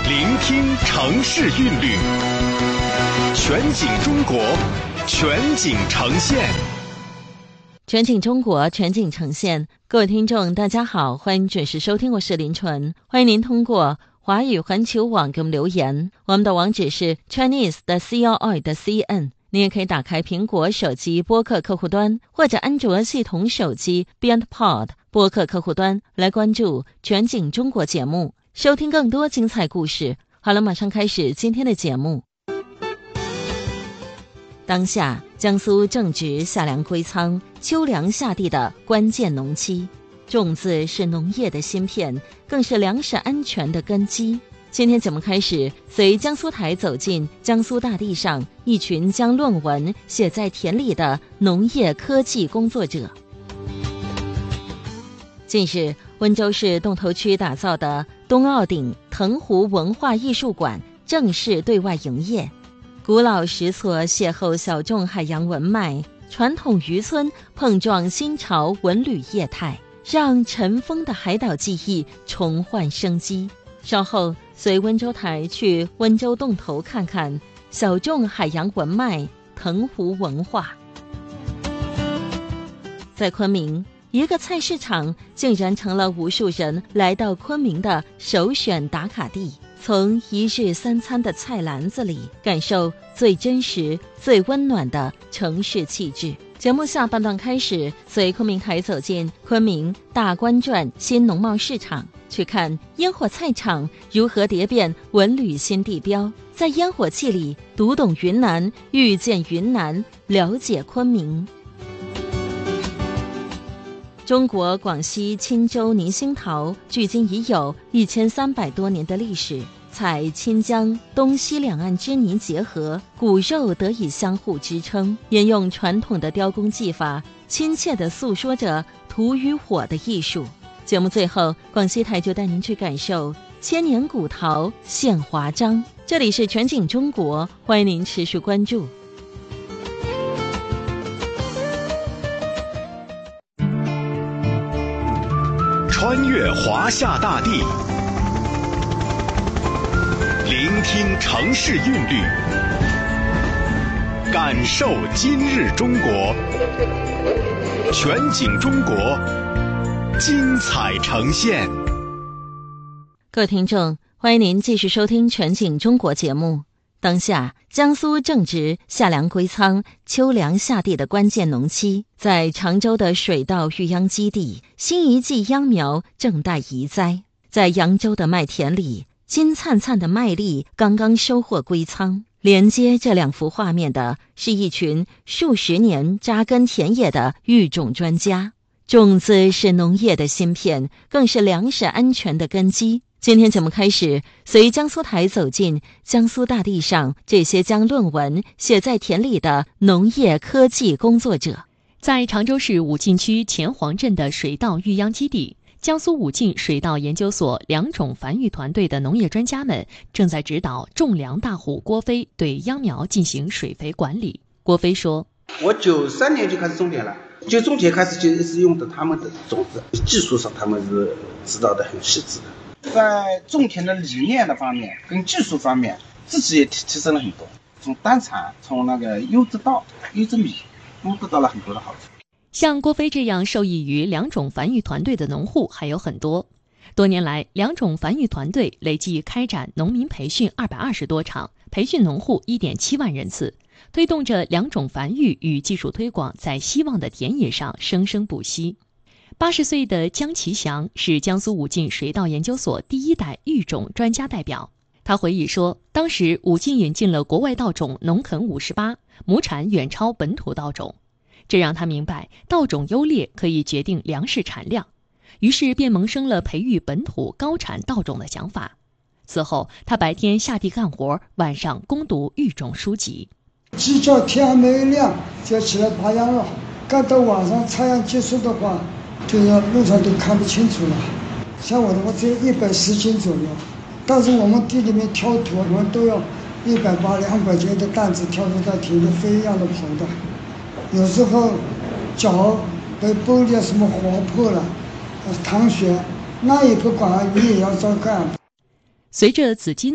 聆听城市韵律，全景中国，全景呈现。 全景中国，全景呈现。各位听众大家好，欢迎准时收听，我是林纯。欢迎您通过华语环球网给我们留言，我们的网址是 chinese.coi.cn。 您也可以打开苹果手机播客客户端，或者安卓系统手机 BeyondPod 播客客户端来关注全景中国节目，收听更多精彩故事。好了，马上开始今天的节目。当下江苏正值夏粮归仓、秋粮下地的关键农期，种子是农业的芯片，更是粮食安全的根基。今天节目开始，随江苏台走进江苏大地上一群将论文写在田里的农业科技工作者。近日，温州市洞头区打造的东澳顶藤湖文化艺术馆正式对外营业。古老石厝邂逅小众海洋文脉，传统渔村碰撞新潮文旅业态，让尘封的海岛记忆重焕生机。稍后随温州台去温州洞头看看小众海洋文脉，藤湖文化。在昆明，一个菜市场竟然成了无数人来到昆明的首选打卡地。从一日三餐的菜篮子里感受最真实、最温暖的城市气质。节目下半段开始，随昆明台走进昆明大观转新农贸市场，去看烟火菜场如何蝶变文旅新地标，在烟火气里读懂云南，遇见云南，了解昆明。中国广西钦州宁兴陶距今已有1300多年的历史，采钦江东西两岸之泥结合，骨肉得以相互支撑，沿用传统的雕工技法，亲切地诉说着土与火的艺术。节目最后，广西台就带您去感受千年古陶现华章。这里是全景中国，欢迎您持续关注。 穿越华夏大地，聆听城市韵律，感受今日中国，全景中国，精彩呈现。 各位听众，欢迎您继续收听全景中国节目。当下江苏正值夏粮归仓、秋粮下地的关键农期，在常州的水稻育秧基地，新一季秧苗正待移栽。在扬州的麦田里，金灿灿的麦粒刚刚收获归仓。连接这两幅画面的是一群数十年扎根田野的育种专家。种子是农业的芯片，更是粮食安全的根基。今天节目开始，随江苏台走进江苏大地上这些将论文写在田里的农业科技工作者。 在常州市武进区前黄镇的水稻育秧基地，江苏武进水稻研究所两种繁育团队的农业专家们正在指导种粮大户郭飞对秧苗进行水肥管理。郭飞说：“ 我93年就开始种田了，就种田开始就是用的他们的种子，技术上他们是指导的很细致的。在种田的理念的方面跟技术方面，自己也提升了很多。从单产，从那个优质稻、优质米，都得到了很多的好处。” 像郭飞这样受益于两种繁育团队的农户还有很多。多年来，两种繁育团队累计开展农民培训220多场，培训农户1.7万人次，推动着两种繁育与技术推广在希望的田野上生生不息。80岁的姜其祥是江苏武进水稻研究所第一代育种专家代表。他回忆说，当时武进引进了国外稻种农垦58，亩产远超本土稻种，这让他明白稻种优劣可以决定粮食产量，于是便萌生了培育本土高产稻种的想法。此后，他白天下地干活，晚上攻读育种书籍。 鸡叫天还没亮就起来拔秧了，干到晚上插秧结束的话，这个路上都看不清楚了。像我的话只有110斤左右，但是我们地里面挑土，我们都要180、200斤的担子挑出到田里飞一样的跑的。有时候脚被玻璃什么划破了，淌血，那也不管，你也要照干。 随着紫金